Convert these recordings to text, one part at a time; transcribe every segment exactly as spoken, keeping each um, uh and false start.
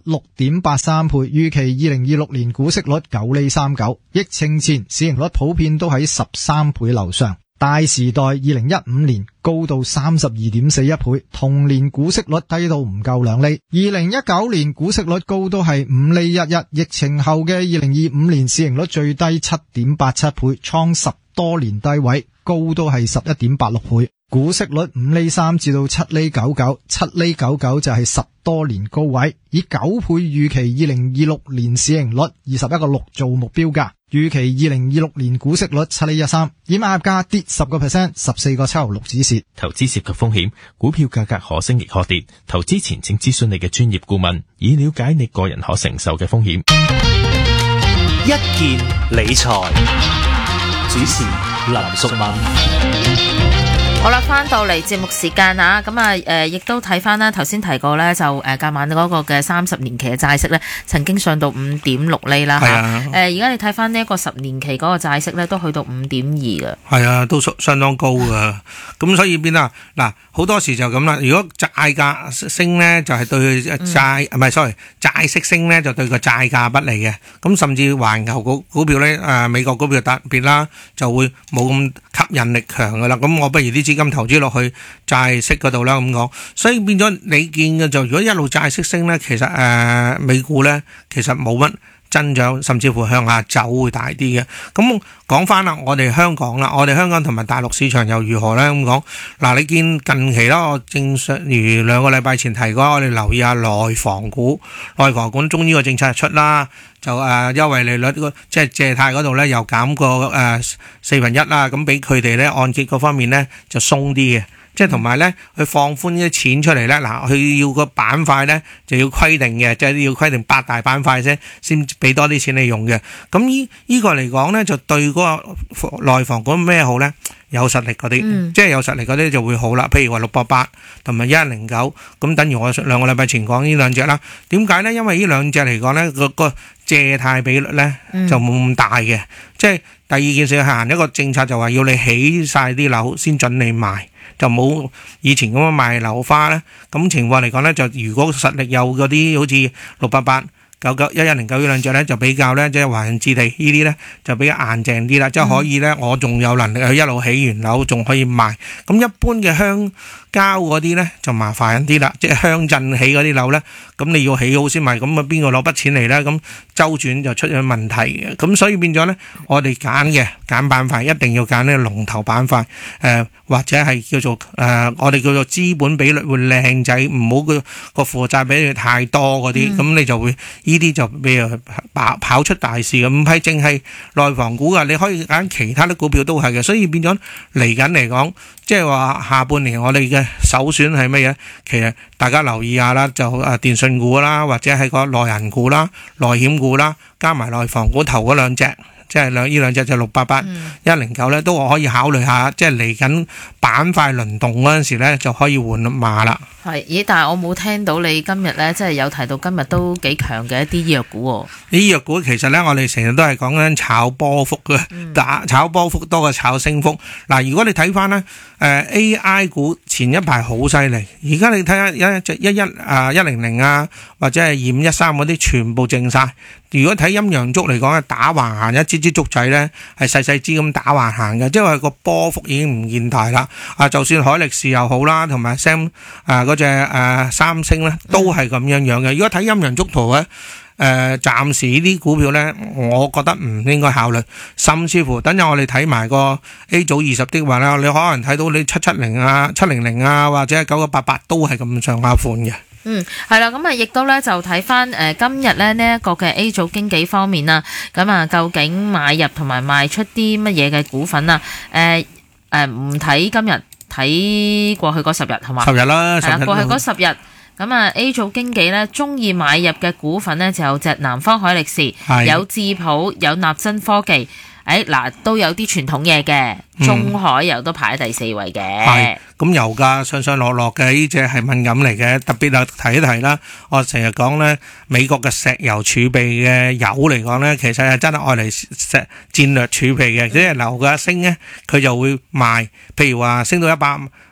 六點八三倍，預期二零二六年股息率九厘三九。疫情前市盈率普遍都喺十三倍樓上。大時代二零一五年高到三十二點四一倍，同年股息率低到唔夠兩厘。二零一九年股息率高都係五厘一一，疫情後嘅二零二五年市盈率最低七點八七倍，創十多年低位，高都係十一點八六倍。股息率五厘三至到七厘九九，七厘九九就係十多年高位，以九倍預期二零二六年市盈率二十一個六做目標價，預期二零二六年股息率七厘一三，以買入價跌十個 percent， 十四個七毫六止蝕。 投資涉及風險，股票價格可升亦可跌，投資前請諮詢你嘅專業顧問，以了解你個人可承受嘅風險。 一件理財主持林淑敏。 好啦，翻到嚟節目時間啊，咁啊，誒，亦都睇翻啦，頭先提過咧，就誒，隔晚嗰個嘅三十年期嘅債息咧，曾經上到五點六厘啦，吓，誒，而家你睇翻呢一個十年期嗰個債息咧，都去到五點二㗎。 係啊，都相當高噶，咁所以變啦，嗱，好多時就咁啦。如果債價升咧，就係對債唔係 sorry，債息升咧就對個債價不利嘅。咁甚至環球股股票咧，誒，美國股票特別啦，就會冇咁吸引力強噶啦。咁我不如啲資金投資落去債息嗰度啦，咁講，所以變咗你見嘅就，如果一路債息升咧，其實誒、呃、美股咧其實冇乜增長，甚至乎向下走會大啲嘅。咁講翻啦，我哋香港啦，我哋香港同埋大陸市場又如何咧？咁講嗱，你見近期啦，我正如兩個禮拜前提過，我哋留意下內房股，內房股終於個政策出啦。就誒、呃、優惠利率即係借貸嗰度咧，又減過誒四分一啦，咁俾佢哋咧按揭嗰方面咧就鬆啲嘅，即係同埋咧佢放寬啲錢出嚟咧，嗱佢要個板塊咧就要規定嘅，即係要規定八大板塊先先俾多啲錢你用嘅。咁呢依個嚟講咧，就對嗰個內房股咩好咧？有實力嗰啲，嗯、即係有實力嗰啲就會好啦。譬如話六八八同埋一一零九，咁等於我兩個禮拜前講呢兩隻啦。點解咧？因為呢兩隻嚟講咧，個個借貸比率咧就冇咁大嘅。嗯、即係第二件事係行一個政策，就話要你起晒啲樓先准你賣，就冇以前咁樣賣樓花咧。咁情況嚟講咧，就如果實力有嗰啲好似六八八。九九一一零九呢兩隻咧就比較咧，即係華潤置地呢啲咧就比較硬淨啲啦，即係可以咧，我仲有能力去一路起完樓，仲可以賣。咁一般嘅鄉郊嗰啲咧就麻煩啲啦，即係鄉鎮起嗰啲樓咧，咁你要起好先賣，咁啊邊個攞筆錢嚟咧？咁周轉就出咗問題嘅。咁所以變咗咧，我哋揀嘅揀板塊一定要揀呢個龍頭板塊，誒、呃、或者係叫做誒、呃、我哋叫做資本比率會靚仔，唔好個個負債比率太多嗰啲，咁、嗯、你就會。呢啲就譬如跑跑出大事嘅，唔係淨係內房股噶，你可以揀其他啲股票都係嘅，所以變咗嚟緊嚟講，即係話下半年我哋嘅首選係乜嘢？其實大家留意下啦，就誒電信股啦，或者係個內銀股啦、內險股啦，加埋內房股頭嗰兩隻。即係兩呢兩隻就六八八、一零九咧，都可以考慮下，即係嚟緊板塊輪動嗰陣時咧，就可以換馬啦。 係，咦？但係我冇聽到你今日咧，即係有提到今日都幾強嘅一啲醫藥股喎。醫藥股其實咧，我哋成日都係講緊炒波幅嘅，打、嗯、炒波幅多過炒升幅。嗱，如果你睇翻咧，誒、呃、A I 股前一排好犀利，而家你睇下一隻一一啊一零零啊，或者係二五一三嗰啲，全部淨晒。如果睇陰陽燭嚟講咧，打橫行一支支燭仔咧，係細細支咁打橫行嘅，即係話個波幅已經唔見大啦。啊，就算海力士又好啦，同埋 Sam 啊嗰隻誒三星咧，都係咁樣樣嘅。如果睇陰陽燭圖咧，誒、呃、暫時呢啲股票咧，我覺得唔應該考慮。甚至乎等陣我哋睇埋個 A 組二十的話咧，你可能睇到你七七零啊、七零零啊，或者係九九八八都係咁上下款嘅。 嗯，係啦，咁啊，亦都咧就睇翻誒今日咧呢一個嘅 A 組經紀方面啦，咁啊究竟買入同埋賣出啲乜嘢嘅股份啊？誒誒唔睇今日，睇過去嗰十日係嘛？十日啦，係啦，過去嗰十日，咁啊 A 組經紀咧中意買入嘅股份咧就有隻南方海力士，有智普，有納真科技。誒嗱，都有啲傳統嘢嘅，中海油都排喺第四位嘅。係，咁油價上上落落嘅呢隻係敏感嚟嘅，特別啊提一提啦。我成日講咧，美國嘅石油儲備嘅油嚟講咧，其實係真係愛嚟石戰略儲備嘅，即係油價升咧，佢就會賣。譬如話升到一百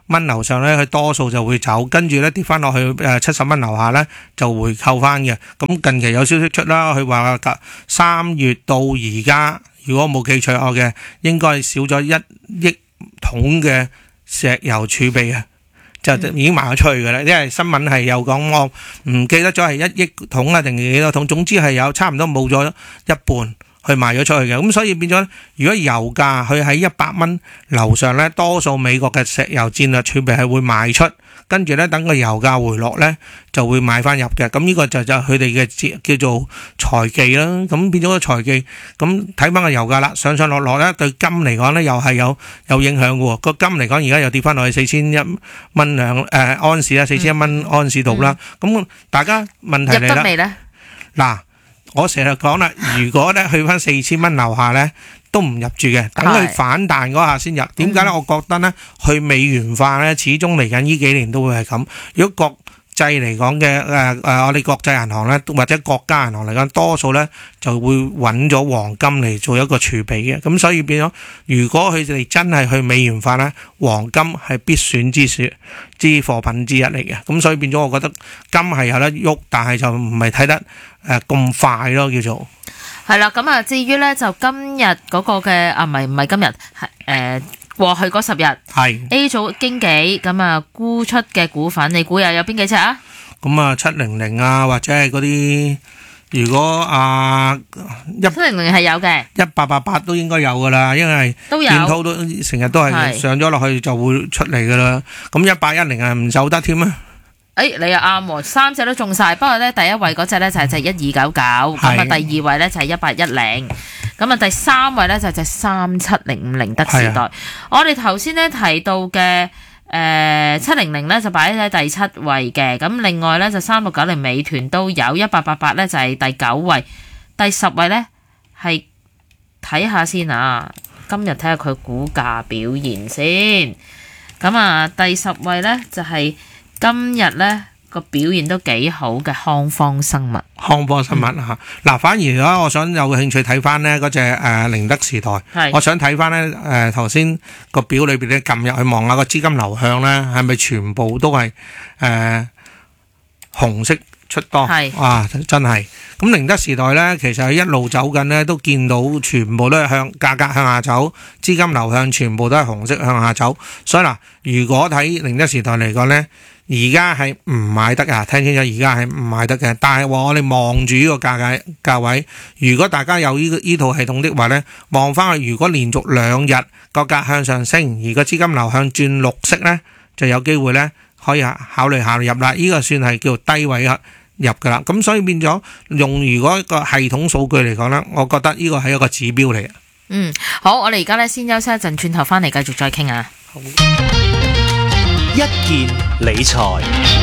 蚊樓上咧，佢多數就會走，跟住咧跌翻落去誒七十蚊樓下咧就回購翻嘅。咁近期有消息出啦，佢話三月到而家，如果冇記錯我嘅，應該少咗一億桶嘅石油儲備啊，就已經賣咗出去嘅啦。因為新聞係有講，我唔記得咗係一億桶啊定幾多桶，總之係有差唔多冇咗一半。去賣咗出去嘅，咁所以變咗，如果油價佢喺一百蚊樓上咧，多數美國嘅石油戰略儲備係會賣出，跟住咧等個油價回落咧，就會買翻入嘅。咁呢個就就佢哋嘅叫做財技啦。咁變咗個財技，咁睇翻個油價啦，上上落落咧，對金嚟講咧又係有有影響嘅喎。個金嚟講而家又跌翻落去四千一蚊兩誒安士啦，四千一蚊安士度啦。咁大家問題嚟啦， 入得未咧？ 嗱。我成日講啦，如果咧去翻四千蚊樓下咧，都唔入住嘅，等佢反彈嗰下先入。點解咧？我覺得咧，去美元化咧，始終嚟緊呢幾年都會係咁。如果國際嚟講嘅誒誒，我哋國際銀行咧，或者國家銀行嚟講，多數咧就會揾咗黃金嚟做一個儲備嘅。咁所以變咗，如果佢哋真係去美元化咧，黃金係必選之選之貨品之一嚟嘅。咁所以變咗，我覺得金係有得喐，但係就唔係睇得誒咁快咯，叫做係啦。咁啊，至於咧就今日嗰個嘅啊，唔係唔係今日係誒。過去嗰十日係 A 組經紀咁啊沽出嘅股份，你估又有邊幾隻啊？ 咁啊七零零啊，或者係嗰啲，如果啊一七零零係有嘅， 一八八八都應該有噶啦，因為都有建滔都成日都係上咗落去就會出嚟噶啦。咁一八一零係唔走得添啊！ 誒，你又啱喎，三隻都中晒。不過咧，第一位嗰隻咧就係隻一二九九，咁啊第二位咧就係一八一零，咁啊第三位咧就係隻三七零五寧德時代。我哋頭先咧提到嘅誒七零零咧就擺喺第七位嘅，咁另外咧就三六九零美團都有，一八八八咧就係第九位，第十位咧係睇下先啊，今日睇下佢股價表現先。咁啊第十位咧就係。今日咧個表現都幾好嘅康方生物， 康方生物嚇嗱，反而咧，我想有興趣睇翻呢嗰隻誒寧德時代，我想睇翻呢誒頭先個表裏邊咧，撳入去望下個資金流向咧，係咪全部都係誒、呃、紅色出多？係哇，真係咁寧德時代咧，其實係一路走緊咧，都見到全部都係向價格向下走，資金流向全部都係紅色向下走，所以嗱，如果睇寧德時代嚟講咧。而家係唔買得啊！聽清楚，而家係唔買得嘅。但係我哋望住呢個價格價位，如果大家有呢個呢套系統的話呢，望翻去，如果連續兩日個價向上升，而個資金流向轉綠色呢，就有機會呢可以考慮下入啦。呢、這個算係叫低位入噶啦。咁所以變咗用如果個系統數據嚟講呢，我覺得呢個係一個指標嚟嘅。 嗯，好，我哋而家呢先休息一陣，轉頭翻嚟繼續再傾啊。好。 一件理財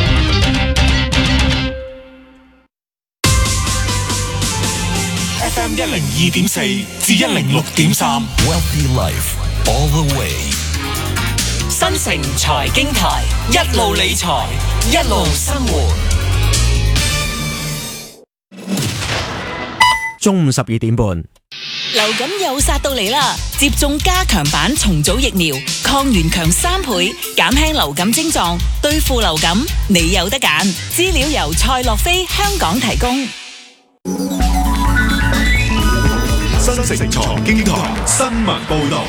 F M 一零二點四至一零六點三 Wealthy Life All the Way 新城財經台，一路理財一路生活。 中午十二點半。 流感又殺到嚟啦！接種加強版重組疫苗，抗原強三倍，減輕流感症狀，對付流感，你有得揀。資料由蔡樂飛香港提供。 新城財經台新聞報道。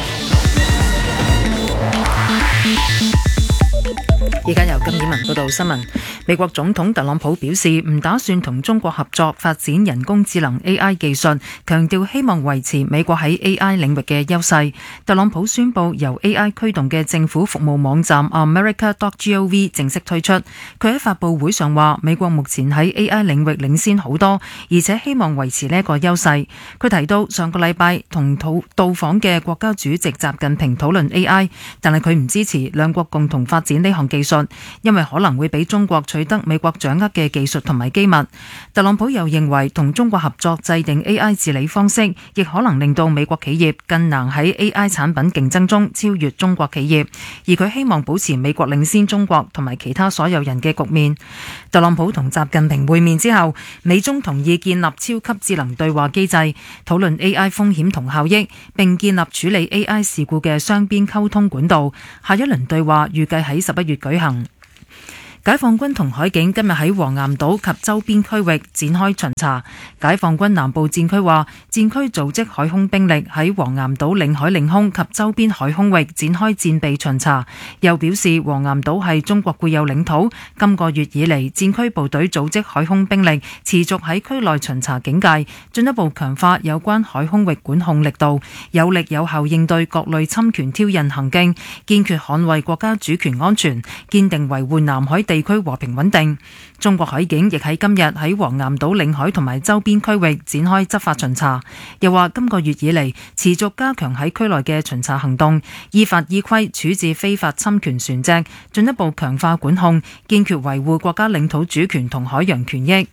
而家由金燕文報道新聞。美國總統特朗普表示唔打算同中國合作發展人工智能 A I 技術，強調希望維持美國喺 A I 領域嘅優勢。特朗普宣布由 A I 驅動嘅政府服務網站 America dot gov 正式推出。佢喺發佈會上話，美國目前喺 A I 領域領先好多，而且希望維持呢一個優勢。佢提到上個禮拜同到訪嘅國家主席習近平討論 A I， 但係佢唔支持兩國共同發展呢項技術，因為可能會俾中國取得美國掌握嘅技術同埋機密。特朗普又認為同中國合作制定 A I 治理方式，亦可能令到美國企業更難喺 A I 產品競爭中超越中國企業，而佢希望保持美國領先中國同埋其他所有人嘅局面。特朗普同習近平會面之後，美中同意建立超級智能對話機制，討論 A I 風險同效益，並建立處理 A I 事故嘅雙邊溝通管道。下一輪對話預計喺十一月舉行。解放軍同海警今日喺黃岩島及周邊區域展開巡查。解放軍南部戰區話，戰區組織海空兵力喺黃岩島領海領空及周邊海空域展開戰備巡查。又表示黃岩島係中國固有領土，今個月以嚟，戰區部隊組織海空兵力持續喺區內巡查警戒，進一步強化有關海空域管控力度，有力有效應對各類侵權挑釁行徑，堅決捍衛國家主權安全，堅定維護南海地區和平穩定。中國海警亦喺今日喺黃岩島領海同埋周邊區域展開執法巡查。又話今個月以嚟持續加強喺區內嘅巡查行動，依法依規處置非法侵權船隻，進一步強化管控，堅決維護國家領土主權同海洋權益。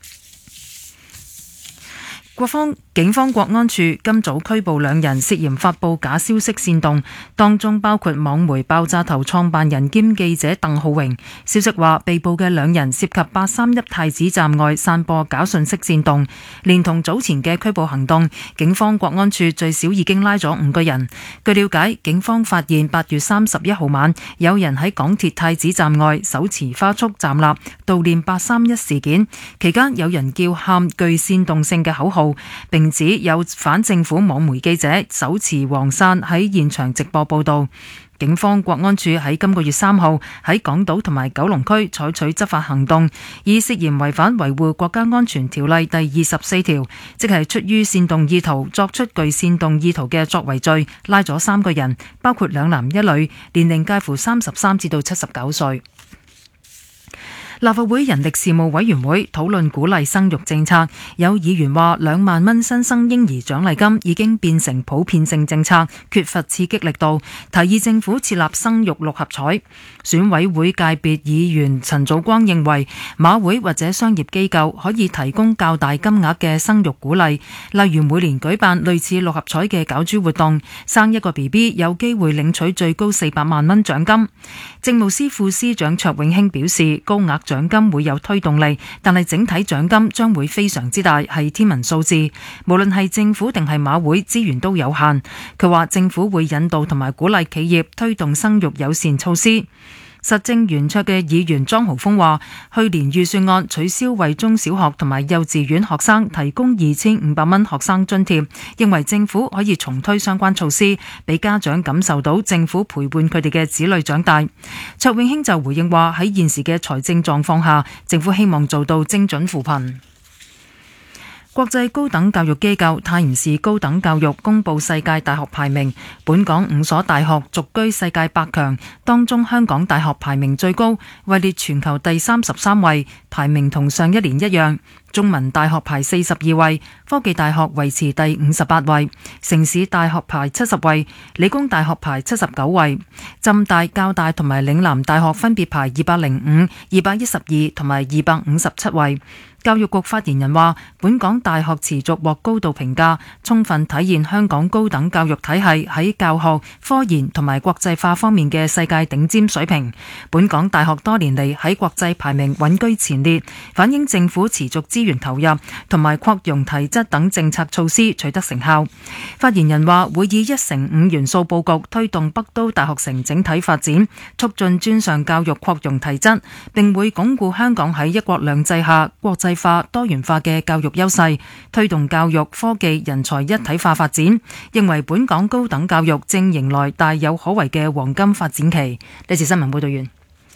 國方警方國安處今早拘捕兩人，涉嫌發布假消息煽動，當中包括網媒爆炸頭創辦人兼記者鄧浩榮。消息話，被捕嘅兩人涉及八三一太子站外散播假信息煽動，連同早前嘅拘捕行動，警方國安處最少已經拉咗五個人。據了解，警方發現八月三十一號晚有人喺港鐵太子站外手持花束站立悼念八三一事件，期間有人叫喊具煽動性嘅口號，並指有反政府網媒記者手持黃傘喺現場直播報導。警方國安處喺今個月三號喺港島同埋九龍區採取執法行動，以涉嫌違反維護國家安全條例第二十四條，即係出於煽動意圖作出具煽動意圖嘅作為罪，拉咗三個人，包括兩男一女，年齡介乎三十三至到七十九歲。立法會人力事務委員會討論鼓勵生育政策，有議員話兩萬蚊新生嬰兒獎勵金已經變成普遍性政策，缺乏刺激力度，提議政府設立生育六合彩。選委會界別議員陳祖光認為，馬會或者商業機構可以提供較大金額嘅生育鼓勵，例如每年舉辦類似六合彩嘅攪珠活動，生一個 B B 有機會領取最高四百萬蚊獎金。政務司副司長卓永興表示，高額獎金會有推動力，但係整體獎金將會非常之大，係天文數字。無論係政府定係馬會資源都有限。佢話政府會引導同埋鼓勵企業推動生育友善措施。實政圓桌嘅議員莊豪鋒話，去年預算案取消為中小學同埋幼稚園學生提供二千五百蚊學生津貼，認為政府可以重推相關措施，俾家長感受到政府陪伴佢哋嘅子女長大。卓永興就回應話，喺現時嘅財政狀況下，政府希望做到精準扶貧。國際高等教育機構泰晤士高等教育公布世界大學排名，本港五所大學續居世界百強，當中香港大學排名最高，位列全球第三十三位，排名同上一年一樣。中文大學排四十二位，科技大學維持第五十八位，城市大學排七十位，理工大學排七十九位，浸大、教大同埋嶺南大學分別排二百零五、二百一十二同埋二百五十七位。教育局發言人話，本港大學持續獲高度評價，充分體現香港高等教育體系喺教學、科研同埋國際化方面嘅世界頂尖水平。本港大學多年嚟喺國際排名穩居前列，反映政府持續資源投入同埋擴容提質等政策措施取得成效。發言人話，會以一城五元素佈局推動北都大學城整體發展，促進專上教育擴容提質，並會鞏固香港喺一國兩制下國際化多元化嘅教育優勢，推動教育科技人才一體化發展。認為本港高等教育正迎來大有可為嘅黃金發展期。呢次新聞報道完。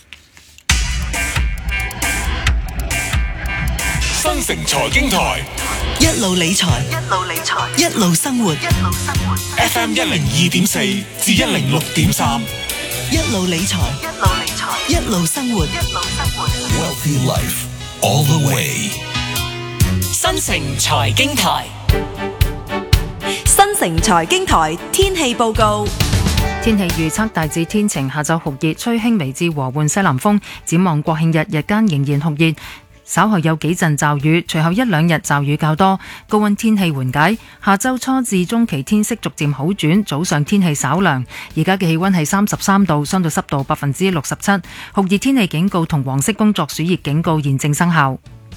新城財經台一路理財，一路理財，一路生活，一路生活。 F M 一零二點四至一零六點三， 一路理財，一路理財，一路生活，一路生活。 Wealthy Life all the way。 新城財經台， 新城財經台天氣報告。 天氣預測大致天晴，下晝酷熱，吹輕微至和緩西南風。展望國慶日日間仍然酷熱，稍後有幾陣驟雨，隨後一兩日驟雨較多，高溫天氣緩解。下週初至中期天色逐漸好轉，早上天氣稍涼。而家嘅氣溫係三十三度，相對濕度百分之六十七，酷熱天氣警告同黃色工作暑熱警告現正生效。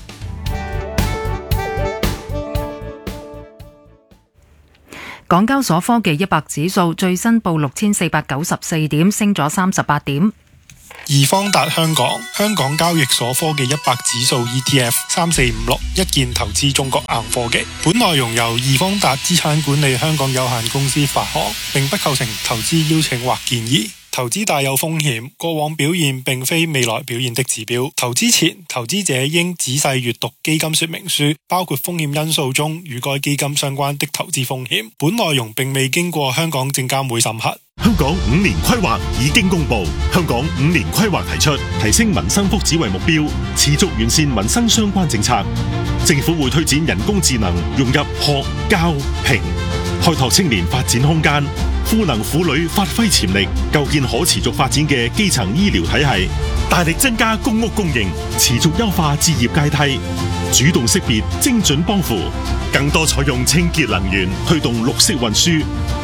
港交所科技一百指數最新報六千四百九十四點，升咗三十八點。 易方達香港香港交易所科技一百指數 E T F 三四五六一鍵投資中國硬科技。本內容由易方達資產管理香港有限公司發行，並不構成投資邀請或建議。投資大有風險，過往表現並非未來表現的指標。投資前，投資者應仔細閱讀基金說明書，包括風險因素中與該基金相關的投資風險。本內容並未經過香港證監會審核。 香港五年規劃已經公布，香港五年規劃提出提升民生福祉為目標，持續完善民生相關政策。政府會推展人工智能融入學、教、評，開拓青年發展空間，賦能婦女發揮潛力，構建可持續發展嘅基層醫療體系，大力增加公屋供應，持續優化置業階梯，主動識別精準幫扶，更多採用清潔能源，推動綠色運輸。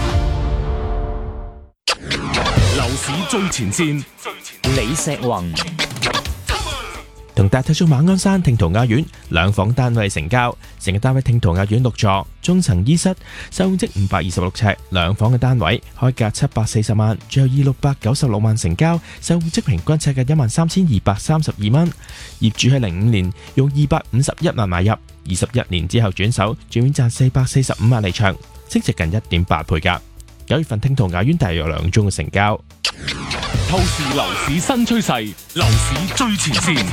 樓市最前線， 李石宏同大家睇咗馬鞍山聽濤雅苑兩房單位成交，成個單位聽濤雅苑六座，中層衣室，售積五百二十六尺，兩房嘅單位開價七百四十萬，最後以六百九十六萬成交，售積平均尺價一萬三千二百三十二蚊。業主喺零五年用二百五十一萬買入，二十一年之後轉手，轉面賺四百四十五萬離場，升值近一點八倍價。九月份聽濤雅苑大約有兩宗嘅成交。 透視樓市新趨勢，樓市最前線。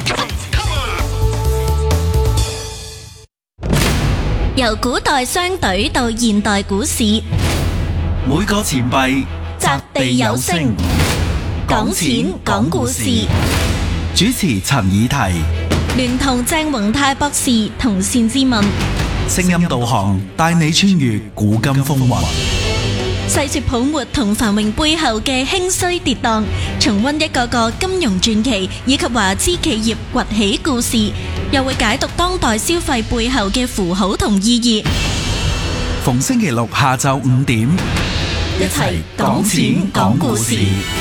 由古代商隊到現代股市， 每個錢幣擲地有聲，講錢講故事。 主持陳以提， 聯同鄭宏泰博士同單志文， 聲音導航帶你穿越古今風雲。 細說泡沫同繁榮背後嘅興衰跌宕，重溫一個個金融傳奇以及華資企業崛起故事，又會解讀當代消費背後嘅符號同意義。 逢星期六下晝五點， 一齊講錢講故事。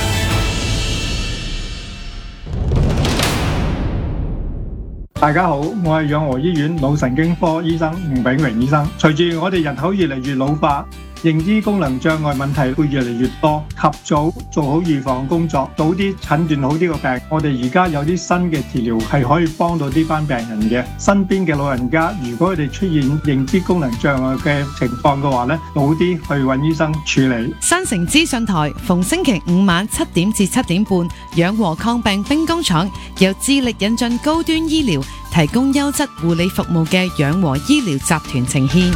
大家好，我係養和醫院腦神經科醫生吳炳榮醫生。隨住我哋人口越嚟越老化，認知功能障礙問題會越嚟越多，及早做好預防工作，早啲診斷好呢個病。我哋而家有啲新嘅治療係可以幫到呢班病人嘅。身邊嘅老人家，如果佢哋出現認知功能障礙嘅情況嘅話咧，早啲去揾醫生處理。 新城資訊台逢星期五晚七點至七點半，養和抗病兵工廠由致力引進高端醫療，提供優質護理服務嘅養和醫療集團呈現。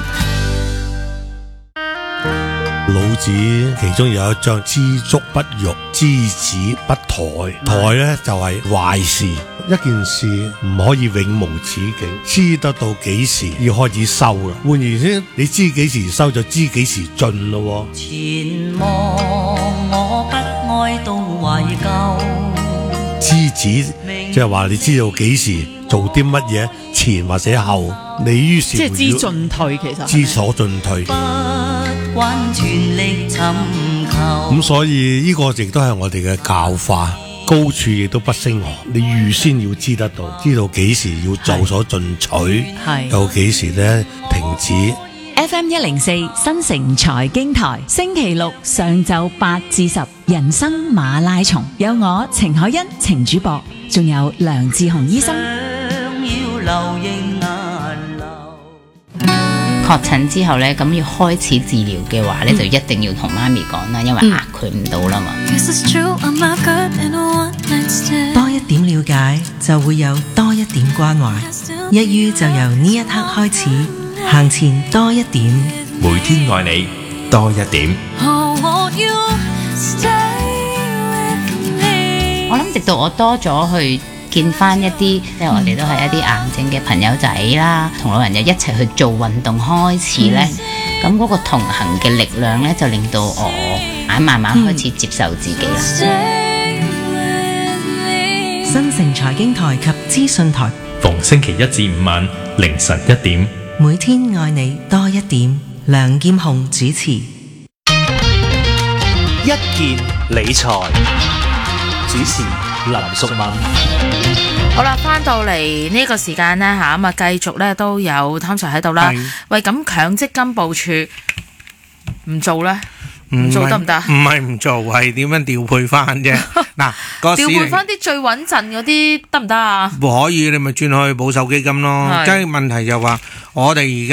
老子其中有一章知足不辱，知止不殆。殆咧就係壞事，一件事唔可以永無止境，知得到幾時要開始收啦。換言之，你知幾時收就知幾時盡咯。 前望我不愛到懷舊， 知止即係話你知道幾時做啲乜嘢，前或者後，你於是即係知進退，其實知所進退。 還全力尋求。 咁所以呢個亦都係我哋嘅教化，高處亦都不勝寒。你預先要知得到，知道幾時要做所進取，有幾時咧停止。 F M 一零四新城財經台，星期六上晝八至十，人生馬拉松，有我程海欣程主播，仲有梁志雄醫生。 要留影眼流。 確診之後咧，咁要開始治療嘅話咧，就一定要同媽咪講啦，因為壓佢唔到啦嘛。 多一點了解，就會有多一點關懷。一於就由呢一刻開始，行前多一點， 每天愛你多一點。 我諗直到我多咗去見翻一啲，即係我哋都係一啲癌症嘅朋友仔啦，同老人家一齊去做運動開始咧， 咁嗰個同行嘅力量呢，就令到我啊慢慢開始接受自己啦。 新城財經台及資訊台， 逢星期一至五晚凌晨一點， 每天愛你多一點。梁劍雄主持。 一件理財，主持林淑敏。 好啦，翻到嚟呢個時間呢，吓，咁啊，繼續咧都有湯 Sir 喺度啦。喂，咁強積金部署唔做咧？唔做得唔得？ 唔係唔做，係點樣調配翻啫？嗱，個調配翻啲最穩陣嗰啲得唔得啊？ 可以，你咪轉去保守基金咯。即係問題就話，我哋而家。